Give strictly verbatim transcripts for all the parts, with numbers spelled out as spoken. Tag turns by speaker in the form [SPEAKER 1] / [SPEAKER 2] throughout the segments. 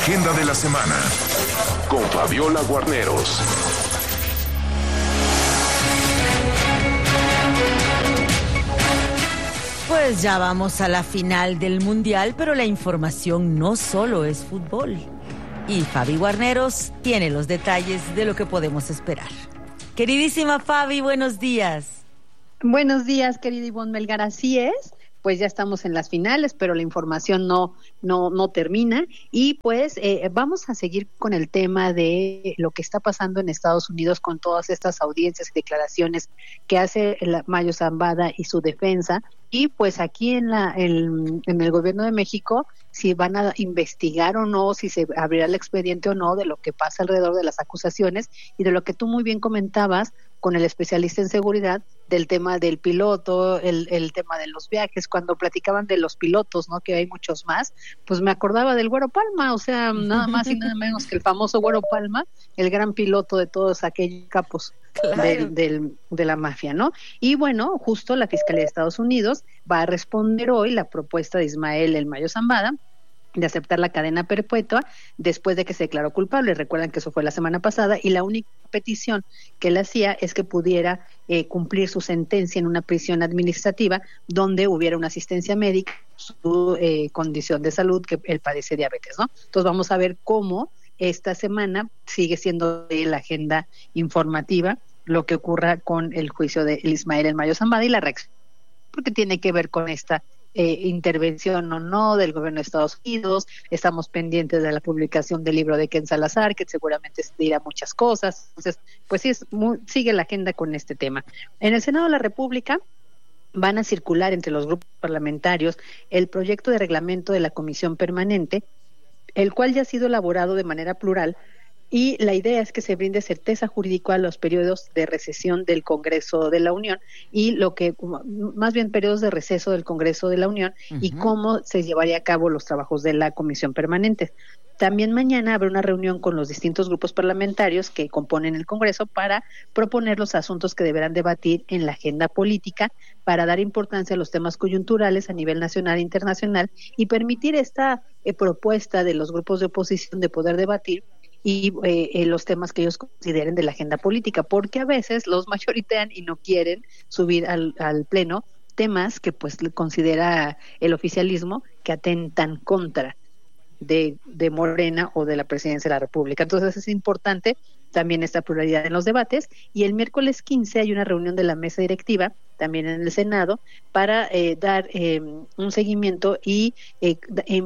[SPEAKER 1] agenda de la semana con Fabiola Guarneros.
[SPEAKER 2] Pues ya vamos a la final del Mundial, pero la información no solo es fútbol. Y Fabi Guarneros tiene los detalles de lo que podemos esperar. Queridísima Fabi, buenos días.
[SPEAKER 3] Buenos días, querida Ivonne Melgar, así es. Pues ya estamos en las finales, pero la información no no no termina y pues eh, vamos a seguir con el tema de lo que está pasando en Estados Unidos con todas estas audiencias y declaraciones que hace el Mayo Zambada y su defensa, y pues aquí en la el, en el gobierno de México si van a investigar o no, si se abrirá el expediente o no de lo que pasa alrededor de las acusaciones y de lo que tú muy bien comentabas con el especialista en seguridad del tema del piloto, el, el tema de los viajes, cuando platicaban de los pilotos, ¿no? Que hay muchos más, pues me acordaba del Güero Palma, o sea, nada más y nada menos que el famoso Güero Palma, el gran piloto de todos aquellos capos claro. del, del, de la mafia, ¿no? Y bueno, justo la Fiscalía de Estados Unidos va a responder hoy la propuesta de Ismael El Mayo Zambada de aceptar la cadena perpetua después de que se declaró culpable. Recuerdan que eso fue la semana pasada y la única petición que él hacía es que pudiera eh, cumplir su sentencia en una prisión administrativa donde hubiera una asistencia médica, su eh, condición de salud, que él padece diabetes, ¿no? Entonces vamos a ver cómo esta semana sigue siendo de la agenda informativa lo que ocurra con el juicio de Ismael El Mayo Zambada y la reacción, porque tiene que ver con esta Eh, intervención o no del gobierno de Estados Unidos. Estamos pendientes de la publicación del libro de Ken Salazar, que seguramente dirá muchas cosas. Entonces, pues sí, es muy, sigue la agenda con este tema. En el Senado de la República van a circular entre los grupos parlamentarios el proyecto de reglamento de la Comisión Permanente, el cual ya ha sido elaborado de manera plural, y la idea es que se brinde certeza jurídica a los periodos de recesión del Congreso de la Unión y lo que, más bien periodos de receso del Congreso de la Unión uh-huh. y cómo se llevaría a cabo los trabajos de la Comisión Permanente. También mañana habrá una reunión con los distintos grupos parlamentarios que componen el Congreso para proponer los asuntos que deberán debatir en la agenda política para dar importancia a los temas coyunturales a nivel nacional e internacional y permitir esta eh, propuesta de los grupos de oposición de poder debatir y eh, eh, los temas que ellos consideren de la agenda política, porque a veces los mayoritean y no quieren subir al, al pleno temas que pues considera el oficialismo que atentan contra de, de Morena o de la presidencia de la República. Entonces es importante también esta pluralidad en los debates, y el miércoles quince hay una reunión de la mesa directiva también en el Senado para eh, dar eh, un seguimiento y eh,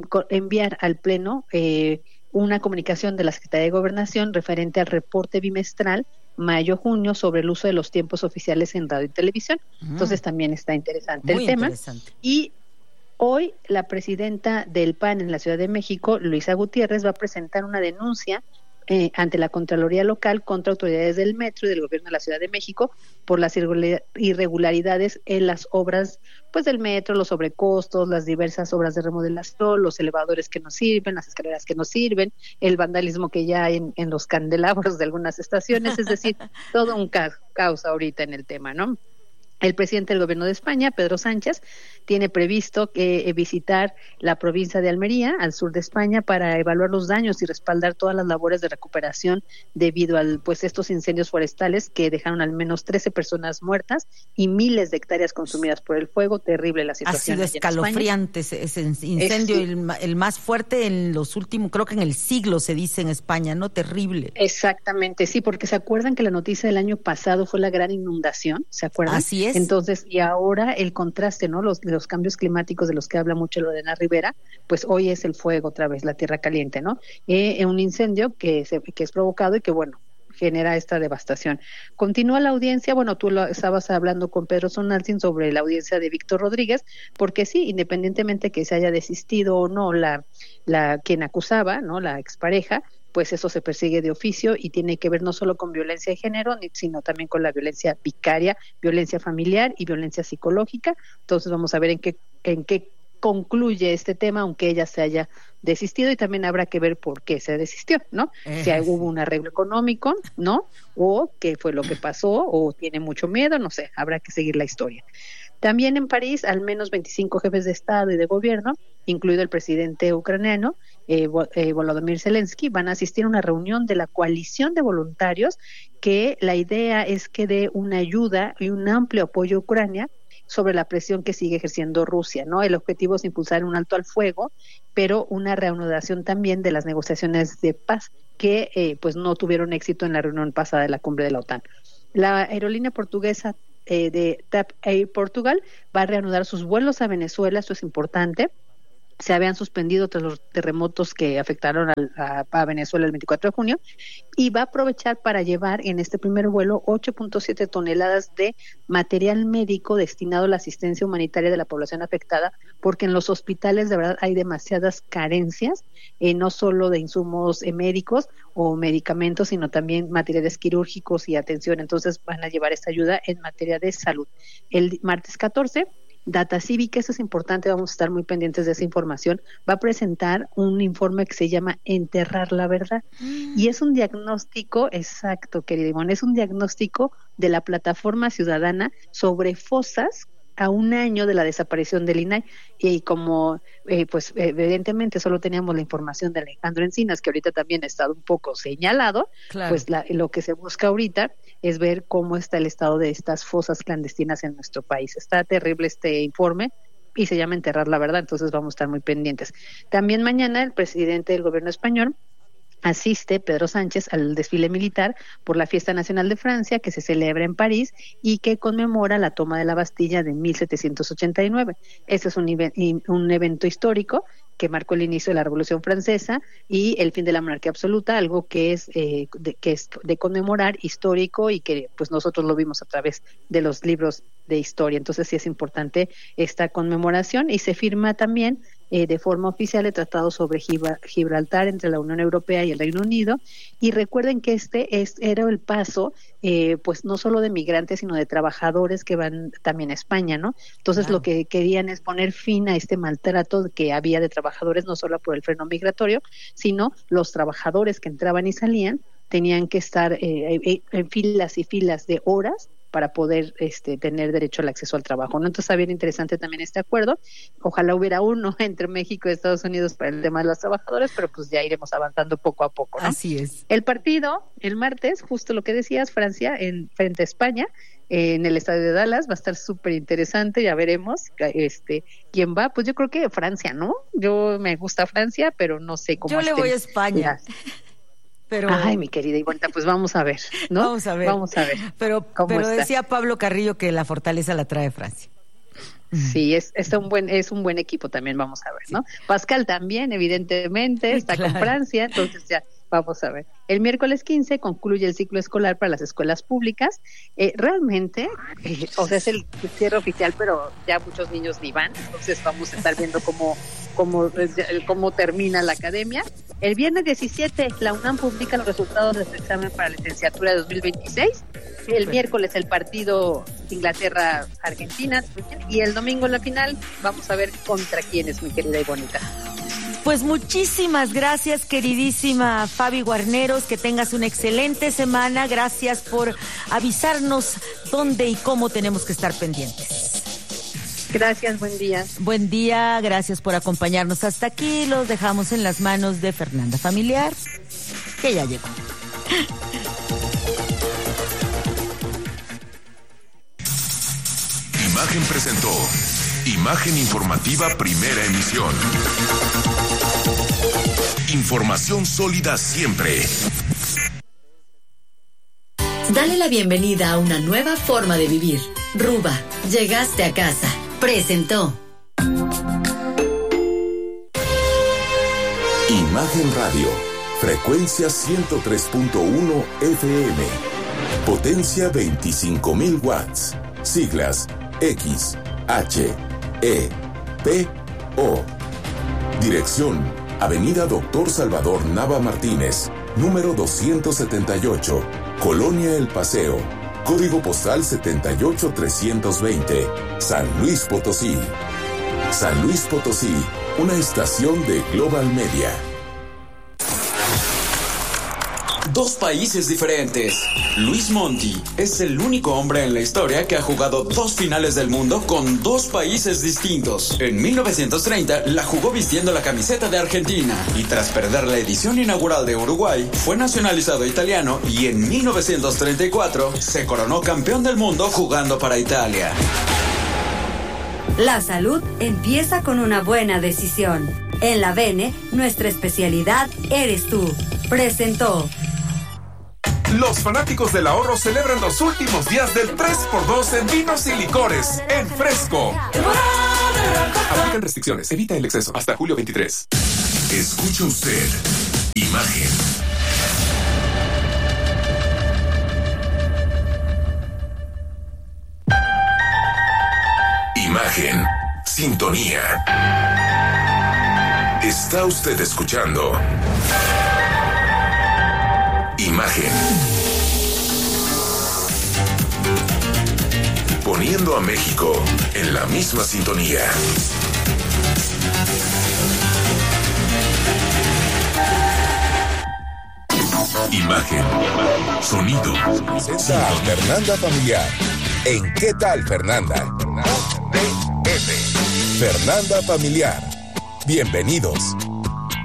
[SPEAKER 3] enviar al pleno eh, una comunicación de la Secretaría de Gobernación referente al reporte bimestral mayo-junio sobre el uso de los tiempos oficiales en radio y televisión. Mm. Entonces también está interesante Muy el tema. Interesante. Y hoy la presidenta del P A N en la Ciudad de México, Luisa Gutiérrez, va a presentar una denuncia Eh, ante la Contraloría Local contra autoridades del Metro y del Gobierno de la Ciudad de México por las irregularidades en las obras pues del Metro, los sobrecostos, las diversas obras de remodelación, los elevadores que no sirven, las escaleras que no sirven, el vandalismo que ya hay en, en los candelabros de algunas estaciones, es decir, todo un ca- caos ahorita en el tema, ¿no? El presidente del Gobierno de España, Pedro Sánchez, tiene previsto que, eh, visitar la provincia de Almería, al sur de España, para evaluar los daños y respaldar todas las labores de recuperación debido a pues estos incendios forestales que dejaron al menos trece personas muertas y miles de hectáreas consumidas por el fuego. Terrible la situación.
[SPEAKER 2] Ha sido escalofriante ese, ese incendio, es, el, el más fuerte en los últimos, creo que en el siglo se dice en España, ¿no? Terrible.
[SPEAKER 3] Exactamente, sí, porque se acuerdan que la noticia del año pasado fue la gran inundación, ¿se acuerdan?
[SPEAKER 2] Así es.
[SPEAKER 3] Entonces, y ahora el contraste, ¿no? Los, los cambios climáticos de los que habla mucho Lorena Rivera, pues hoy es el fuego otra vez, la tierra caliente, ¿no? Eh, un incendio que, se, que es provocado y que, bueno, genera esta devastación. Continúa la audiencia, bueno, tú lo, estabas hablando con Pedro Sonalcin sobre la audiencia de Víctor Rodríguez, porque sí, independientemente que se haya desistido o no la, la quien acusaba, ¿no? La expareja, pues eso se persigue de oficio y tiene que ver no solo con violencia de género, sino también con la violencia vicaria, violencia familiar y violencia psicológica. Entonces vamos a ver en qué, en qué concluye este tema, aunque ella se haya desistido, y también habrá que ver por qué se desistió, ¿no? Eh, si hubo un arreglo económico, ¿no? O qué fue lo que pasó, o tiene mucho miedo, no sé, habrá que seguir la historia. También en París, al menos veinticinco jefes de Estado y de gobierno, incluido el presidente ucraniano, eh, eh, Volodymyr Zelensky, van a asistir a una reunión de la coalición de voluntarios, que la idea es que dé una ayuda y un amplio apoyo a Ucrania sobre la presión que sigue ejerciendo Rusia, ¿no? El objetivo es impulsar un alto al fuego, pero una reanudación también de las negociaciones de paz que eh, pues no tuvieron éxito en la reunión pasada de la cumbre de la OTAN. La aerolínea portuguesa eh, de T A P Air Portugal va a reanudar sus vuelos a Venezuela, esto es importante. Se habían suspendido tras los terremotos que afectaron a, a, a Venezuela el veinticuatro de junio, y va a aprovechar para llevar en este primer vuelo ocho punto siete toneladas de material médico destinado a la asistencia humanitaria de la población afectada, porque en los hospitales de verdad hay demasiadas carencias, eh, no solo de insumos eh, médicos o medicamentos, sino también materiales quirúrgicos y atención. Entonces van a llevar esta ayuda en materia de salud. El martes catorce, Data Cívica, eso es importante, vamos a estar muy pendientes de esa información, va a presentar un informe que se llama Enterrar la Verdad, mm. y es un diagnóstico, exacto, querida Ivonne, es un diagnóstico de la plataforma ciudadana sobre fosas a un año de la desaparición del I N A I, y como eh, pues evidentemente solo teníamos la información de Alejandro Encinas, que ahorita también ha estado un poco señalado, claro. pues la, lo que se busca ahorita es ver cómo está el estado de estas fosas clandestinas en nuestro país. Está terrible este informe y se llama Enterrar la Verdad, entonces vamos a estar muy pendientes. También mañana el presidente del gobierno español asiste, Pedro Sánchez, al desfile militar por la Fiesta Nacional de Francia, que se celebra en París y que conmemora la toma de la Bastilla de mil setecientos ochenta y nueve. Este es un, un evento histórico que marcó el inicio de la Revolución Francesa y el fin de la monarquía absoluta, algo que es eh, de, que es de conmemorar, histórico, y que pues nosotros lo vimos a través de los libros de historia. Entonces sí es importante esta conmemoración, y se firma también eh, de forma oficial el Tratado sobre Gibraltar entre la Unión Europea y el Reino Unido. Y recuerden que este es, era el paso eh, pues no solo de migrantes, sino de trabajadores que van también a España, ¿no? Entonces claro. Lo que querían es poner fin a este maltrato que había de trabajadores, no solo por el freno migratorio, sino los trabajadores que entraban y salían tenían que estar eh, en filas y filas de horas para poder este, tener derecho al acceso al trabajo, ¿no? Entonces está bien interesante también este acuerdo. Ojalá hubiera uno entre México y Estados Unidos para el tema de los trabajadores, pero pues ya iremos avanzando poco a poco, ¿no?
[SPEAKER 2] Así es.
[SPEAKER 3] El partido, el martes, justo lo que decías, Francia, en frente a España, eh, en el estadio de Dallas, va a estar súper interesante, ya veremos este quién va. Pues yo creo que Francia, ¿no? Yo me gusta Francia, pero no sé cómo.
[SPEAKER 2] Yo le voy a España.
[SPEAKER 3] Pero, ay, mi querida Ivonne, pues vamos a ver, ¿no?
[SPEAKER 2] Vamos a ver.
[SPEAKER 3] Vamos a ver.
[SPEAKER 2] Pero, pero decía Pablo Carrillo que la fortaleza la trae Francia.
[SPEAKER 3] Sí, es, es un buen es un buen equipo también, vamos a ver, ¿no? Sí. Pascal también, evidentemente, está claro. con Francia, entonces ya vamos a ver. El miércoles quince concluye el ciclo escolar para las escuelas públicas. Eh, realmente, eh, o sea, es el cierre oficial, pero ya muchos niños ni van, entonces vamos a estar viendo cómo, cómo, cómo termina la academia. El viernes diecisiete, la UNAM publica los resultados del examen para la licenciatura de dos mil veintiséis. El miércoles el partido Inglaterra-Argentina, y el domingo la final. Vamos a ver contra quiénes, mi querida y bonita.
[SPEAKER 2] Pues muchísimas gracias, queridísima Fabi Guarneros, que tengas una excelente semana. Gracias por avisarnos dónde y cómo tenemos que estar pendientes.
[SPEAKER 3] Gracias, buen día.
[SPEAKER 2] Buen día, gracias por acompañarnos hasta aquí. Los dejamos en las manos de Fernanda Familiar, que ya llegó.
[SPEAKER 1] Imagen presentó Imagen Informativa Primera Emisión. Información sólida siempre.
[SPEAKER 4] Dale la bienvenida a una nueva forma de vivir. Ruba, llegaste a casa. Presentó.
[SPEAKER 1] Imagen Radio, frecuencia ciento tres punto uno F M, potencia veinticinco mil watts, siglas X, H, E, P, O. Dirección, Avenida Doctor Salvador Nava Martínez, número doscientos setenta y ocho, Colonia El Paseo, código postal setenta y ocho trescientos veinte, San Luis Potosí. San Luis Potosí, una estación de Global Media.
[SPEAKER 5] dos países diferentes. Luis Monti es el único hombre en la historia que ha jugado dos finales del mundo con dos países distintos. En mil novecientos treinta la jugó vistiendo la camiseta de Argentina y tras perder la edición inaugural de Uruguay fue nacionalizado italiano y en mil novecientos treinta y cuatro se coronó campeón del mundo jugando para Italia.
[SPEAKER 6] La salud empieza con una buena decisión. En la Bene, nuestra especialidad eres tú. Presentó.
[SPEAKER 7] Los fanáticos del ahorro celebran los últimos días del tres por dos en vinos y licores en Fresco. Aplican restricciones, evita el exceso. Hasta julio veintitrés.
[SPEAKER 1] Escucha usted Imagen. Imagen. Sintonía. Está usted escuchando Imagen. Poniendo a México en la misma sintonía. Imagen. Sonido.
[SPEAKER 8] Presenta a Fernanda Familiar. ¿En qué tal, Fernanda? Fernanda Familiar. Bienvenidos.